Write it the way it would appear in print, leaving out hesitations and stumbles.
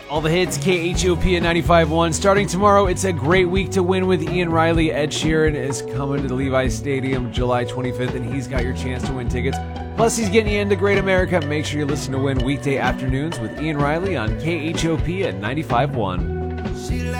All the hits, KHOP at 95.1. Starting tomorrow, it's a great week to win with Ian Riley. Ed Sheeran is coming to the Levi's Stadium July 25th, and he's got your chance to win tickets. Plus, he's getting you into Great America. Make sure you listen to Win weekday afternoons with Ian Riley on KHOP at 95.1.